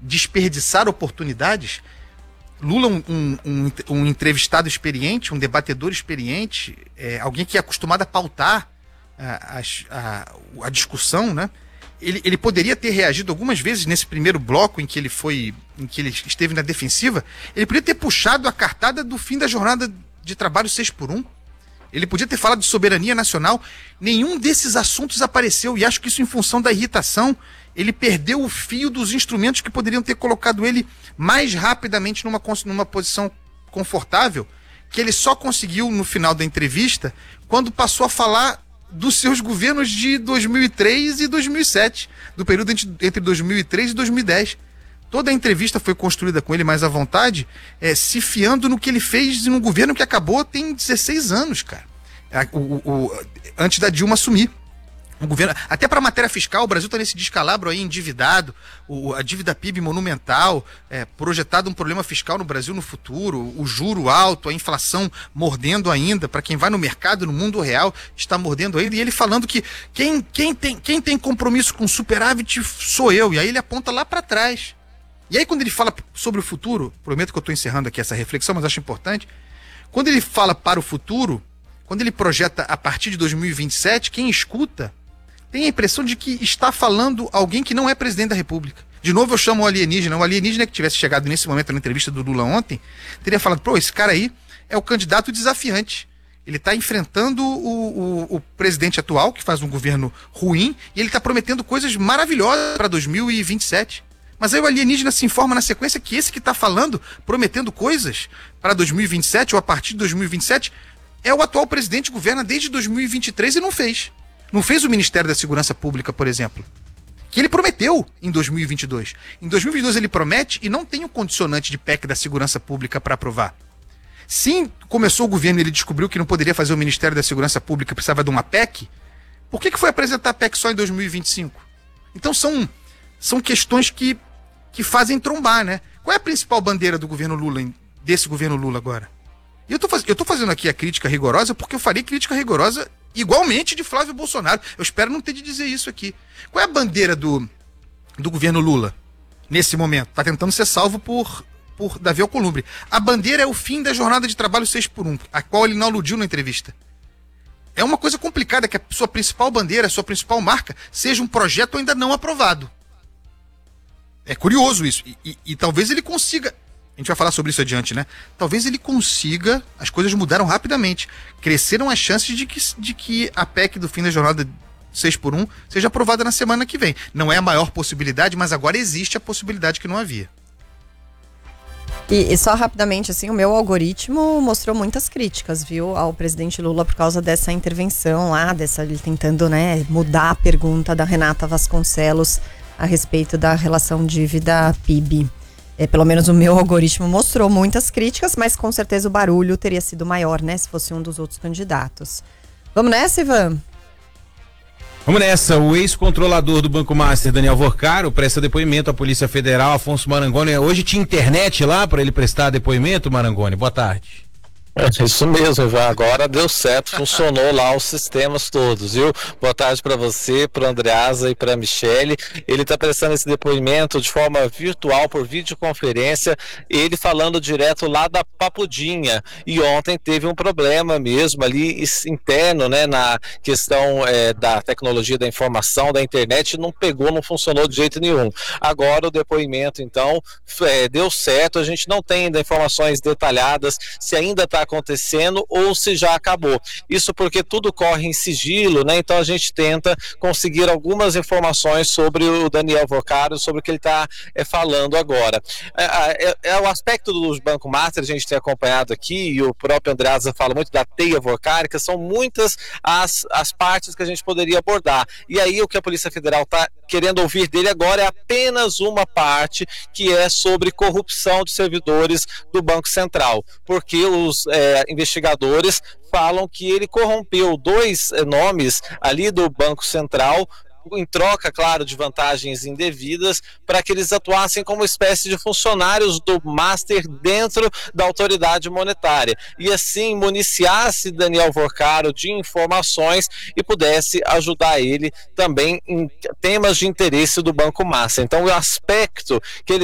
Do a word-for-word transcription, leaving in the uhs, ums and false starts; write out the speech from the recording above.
desperdiçar oportunidades. Lula, um, um, um, um entrevistado experiente, um debatedor experiente, é, alguém que é acostumado a pautar a, a, a discussão, né? Ele, ele poderia ter reagido algumas vezes nesse primeiro bloco em que ele foi, em que ele esteve na defensiva. Ele poderia ter puxado a cartada do fim da jornada de trabalho seis por um. Ele podia ter falado de soberania nacional. Nenhum desses assuntos apareceu, e acho que isso em função da irritação. Ele perdeu o fio dos instrumentos que poderiam ter colocado ele mais rapidamente numa, numa posição confortável, que ele só conseguiu no final da entrevista, quando passou a falar dos seus governos de dois mil e três e dois mil e sete, do período entre dois mil e três e dois mil e dez. Toda a entrevista foi construída com ele mais à vontade, é, se fiando no que ele fez num governo que acabou tem dezesseis anos, cara. O, o, o, antes da Dilma assumir. O governo, até para a matéria fiscal, o Brasil está nesse descalabro aí, endividado, o, a dívida P I B monumental, é, projetado um problema fiscal no Brasil no futuro, o juro alto, a inflação mordendo ainda, para quem vai no mercado, no mundo real, está mordendo ainda, e ele falando que quem, quem, tem, quem tem compromisso com superávit sou eu, e aí ele aponta lá para trás. E aí quando ele fala sobre o futuro, prometo que eu estou encerrando aqui essa reflexão, mas acho importante, quando ele fala para o futuro, quando ele projeta a partir de dois mil e vinte e sete, quem escuta tem a impressão de que está falando alguém que não é presidente da República. De novo eu chamo o alienígena. O alienígena que tivesse chegado nesse momento na entrevista do Lula ontem, teria falado, pô, esse cara aí é o candidato desafiante. Ele está enfrentando o, o, o presidente atual, que faz um governo ruim, e ele está prometendo coisas maravilhosas para dois mil e vinte e sete. Mas aí o alienígena se informa na sequência que esse que está falando, prometendo coisas para dois mil e vinte e sete ou a partir de dois mil e vinte e sete, é o atual presidente que governa desde dois mil e vinte e três e não fez. Não fez o Ministério da Segurança Pública, por exemplo, que ele prometeu em dois mil e vinte e dois. Em dois mil e vinte e dois ele promete e não tem o condicionante de P E C da Segurança Pública para aprovar. Sim, começou o governo e ele descobriu que não poderia fazer o Ministério da Segurança Pública, precisava de uma P E C. Por que que foi apresentar a P E C só em dois mil e vinte e cinco? Então são, são questões que, que fazem trombar, né? Qual é a principal bandeira do governo Lula, desse governo Lula agora? E eu tô, faz... eu tô fazendo aqui a crítica rigorosa porque eu farei crítica rigorosa igualmente de Flávio Bolsonaro. Eu espero não ter de dizer isso aqui. Qual é a bandeira do, do governo Lula nesse momento? Está tentando ser salvo por, por Davi Alcolumbre. A bandeira é o fim da jornada de trabalho seis por um, a qual ele não aludiu na entrevista. É uma coisa complicada que a sua principal bandeira, a sua principal marca, seja um projeto ainda não aprovado. É curioso isso. E, e, e talvez ele consiga... A gente vai falar sobre isso adiante, né? Talvez ele consiga... As coisas mudaram rapidamente. Cresceram as chances de que, de que a P E C do fim da jornada seis por um seja aprovada na semana que vem. Não é a maior possibilidade, mas agora existe a possibilidade que não havia. E, e só rapidamente, assim, o meu algoritmo mostrou muitas críticas, viu, ao presidente Lula por causa dessa intervenção lá, dessa, ele tentando, né, mudar a pergunta da Renata Vasconcelos a respeito da relação dívida-P I B. É, pelo menos o meu algoritmo mostrou muitas críticas, mas com certeza o barulho teria sido maior, né, se fosse um dos outros candidatos. Vamos nessa, Ivan? Vamos nessa. O ex-controlador do Banco Master, Daniel Vorcaro, presta depoimento à Polícia Federal. Afonso Marangoni, hoje tinha internet lá para ele prestar depoimento, Marangoni? Boa tarde. É isso mesmo, Ivan. Agora deu certo, funcionou lá os sistemas todos, viu? Boa tarde para você, para Andreasa e para Michele. Ele está prestando esse depoimento de forma virtual, por videoconferência, ele falando direto lá da Papudinha. E ontem teve um problema mesmo ali interno, né, na questão é, da tecnologia da informação, da internet, não pegou, não funcionou de jeito nenhum. Agora o depoimento, então, é, deu certo. A gente não tem ainda informações detalhadas se ainda está acontecendo ou se já acabou. Isso porque tudo corre em sigilo, né? Então a gente tenta conseguir algumas informações sobre o Daniel Vorcaro, sobre o que ele está é, falando agora. É, é, é o aspecto dos Banco Master, a gente tem acompanhado aqui, e o próprio Andreasa fala muito da teia vorcárica, são muitas as, as partes que a gente poderia abordar. E aí o que a Polícia Federal está querendo ouvir dele agora é apenas uma parte, que é sobre corrupção de servidores do Banco Central, porque os É, investigadores falam que ele corrompeu dois é, nomes ali do Banco Central em troca, claro, de vantagens indevidas, para que eles atuassem como espécie de funcionários do Master dentro da autoridade monetária, e assim municiasse Daniel Vorcaro de informações e pudesse ajudar ele também em temas de interesse do Banco Master. Então o aspecto que ele